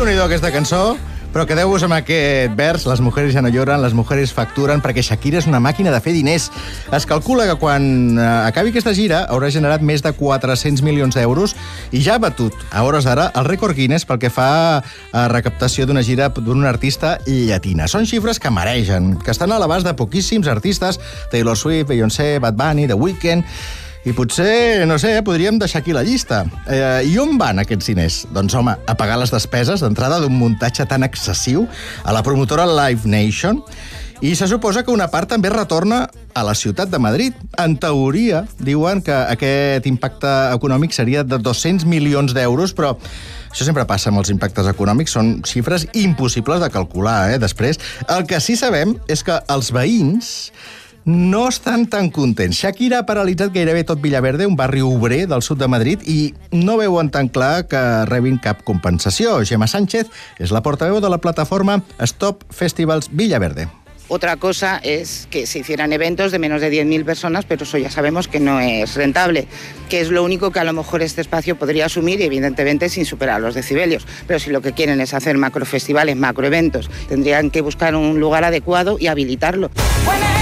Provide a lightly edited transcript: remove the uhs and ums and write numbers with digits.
Déu-n'hi-do aquesta cançó, però quedeu-vos amb aquest vers: les mujeres ja no lloren, les mujeres facturen, perquè Shakira és una màquina de fer diners. Es calcula que quan acabi aquesta gira haurà generat més de 400 milions d'euros i ja ha batut, a hores d'ara, el rècord Guinness pel que fa a recaptació d'una gira d'una artista llatina. Són xifres que maregen, que estan a l'abast de poquíssims artistes: Taylor Swift, Beyoncé, Bad Bunny, The Weeknd. I potser, no sé, podríem deixar aquí la llista. I on van aquests diners? Doncs, home, a pagar les despeses d'entrada d'un muntatge tan excessiu a la promotora Live Nation. I se suposa que una part també retorna a la ciutat de Madrid. En teoria, diuen que aquest impacte econòmic seria de 200 milions d'euros, però això sempre passa amb els impactes econòmics, són xifres impossibles de calcular, Després, el que sí sabem és que els veïns no estan tan contents. Shakira ha paralitzat gairebé tot Villaverde, un barri obrer del sud de Madrid, i no veuen tan clar que rebin cap compensació. Gemma Sánchez és la portaveu de la plataforma Stop Festivals Villaverde. Otra cosa es que se hicieran eventos de menos de 10.000 personas, pero eso ya sabemos que no es rentable, que es lo único que a lo mejor este espacio podría asumir, y evidentemente sin superar los decibelios. Pero si lo que quieren es hacer macrofestivales, macroeventos, tendrían que buscar un lugar adecuado y habilitarlo.